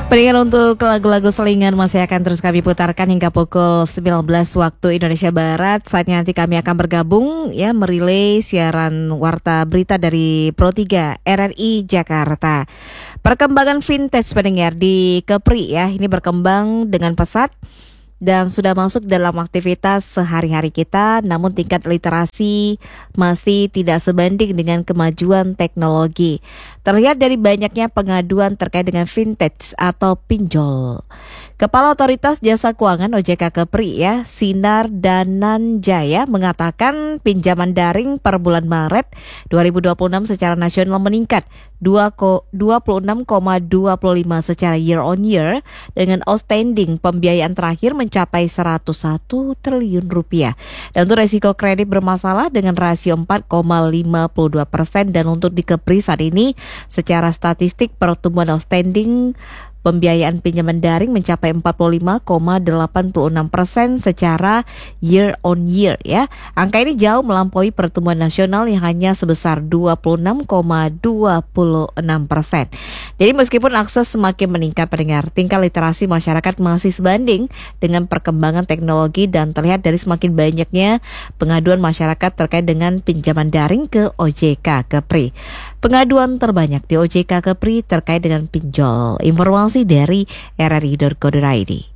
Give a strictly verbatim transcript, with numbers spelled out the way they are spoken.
Pendengar, untuk lagu-lagu selingan masih akan terus kami putarkan hingga pukul sembilan belas waktu Indonesia Barat. Saatnya nanti kami akan bergabung ya merilai siaran warta berita dari Pro tiga R R I Jakarta. Perkembangan vintage pendengar di Kepri ya, ini berkembang dengan pesat dan sudah masuk dalam aktivitas sehari-hari kita, namun tingkat literasi masih tidak sebanding dengan kemajuan teknologi. Terlihat dari banyaknya pengaduan terkait dengan vintage atau pinjol. Kepala Otoritas Jasa Keuangan O J K Kepri ya, Sinar Dananjaya mengatakan pinjaman daring per bulan Maret dua ribu dua puluh enam secara nasional meningkat dua puluh enam koma dua puluh lima secara year on year dengan outstanding pembiayaan terakhir mencapai seratus satu triliun rupiah. Dan untuk resiko kredit bermasalah dengan rasio empat koma lima puluh dua persen, dan untuk di Kepri saat ini secara statistik pertumbuhan outstanding pembiayaan pinjaman daring mencapai empat puluh lima koma delapan puluh enam persen secara year on year ya. Angka ini jauh melampaui pertumbuhan nasional yang hanya sebesar dua puluh enam koma dua puluh enam persen. Jadi meskipun akses semakin meningkat pendengar, tingkat literasi masyarakat masih sebanding dengan perkembangan teknologi dan terlihat dari semakin banyaknya pengaduan masyarakat terkait dengan pinjaman daring ke O J K Kepri. Pengaduan terbanyak di O J K Kepri terkait dengan pinjol. Informasi dari R R I titik co titik I D.